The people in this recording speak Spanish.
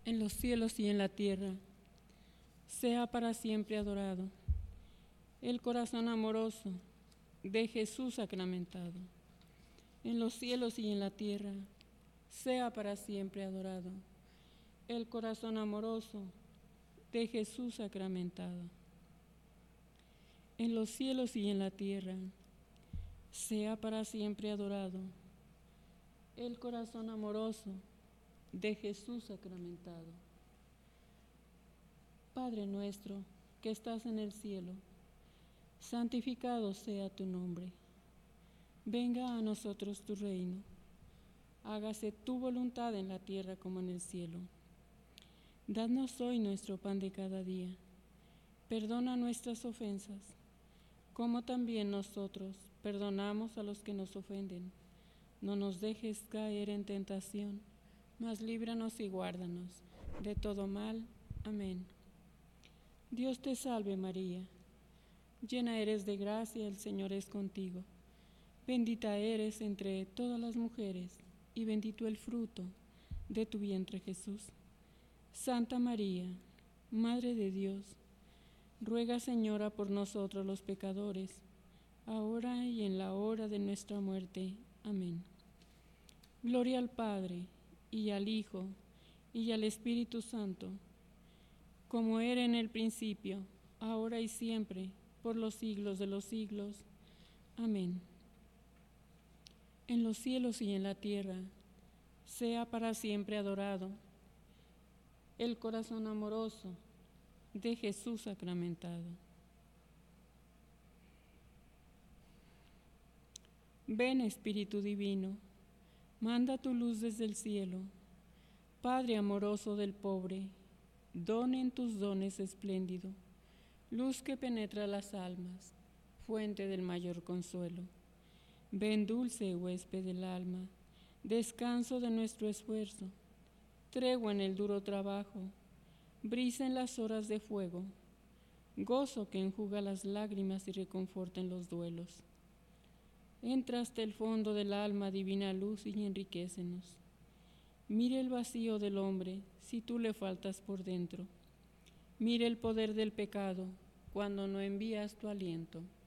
en los cielos y en la tierra, sea para siempre adorado. El corazón amoroso de Jesús sacramentado, en los cielos y en la tierra, sea para siempre adorado. El corazón amoroso de Jesús sacramentado, en los cielos y en la tierra, sea para siempre adorado. El corazón amoroso de Jesús sacramentado. Padre nuestro que estás en el cielo, santificado sea tu nombre. Venga a nosotros tu reino. Hágase tu voluntad en la tierra como en el cielo. Danos hoy nuestro pan de cada día. Perdona nuestras ofensas, como también nosotros perdonamos a los que nos ofenden. No nos dejes caer en tentación, mas líbranos y guárdanos de todo mal. Amén. Dios te salve María, llena eres de gracia, el Señor es contigo. Bendita eres entre todas las mujeres, y bendito el fruto de tu vientre Jesús. Santa María, Madre de Dios, ruega Señora por nosotros los pecadores, ahora y en la hora de nuestra muerte. Amén. Gloria al Padre, y al Hijo, y al Espíritu Santo, como era en el principio, ahora y siempre, por los siglos de los siglos. Amén. En los cielos y en la tierra, sea para siempre adorado el corazón amoroso de Jesús sacramentado. Ven, Espíritu Divino, manda tu luz desde el cielo. Padre amoroso del pobre, done en tus dones espléndido, luz que penetra las almas, fuente del mayor consuelo. Ven, dulce huésped del alma, descanso de nuestro esfuerzo, tregua en el duro trabajo, brisa en las horas de fuego, gozo que enjuga las lágrimas y reconforta en los duelos. Entra hasta el fondo del alma, divina luz, y enriquécenos. Mire el vacío del hombre si tú le faltas por dentro. Mire el poder del pecado cuando no envías tu aliento.